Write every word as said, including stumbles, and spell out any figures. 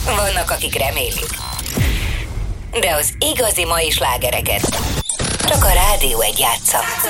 Vannak, akik remélik. De az igazi mai slágereket csak a Rádió egy játsza.